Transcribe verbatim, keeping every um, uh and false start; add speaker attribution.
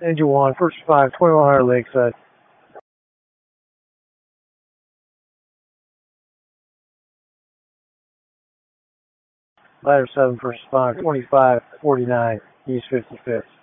Speaker 1: Engine one, first five, twenty-one hundred Lakeside. Ladder seven, first five, twenty-five forty-nine, East fifty-fifth.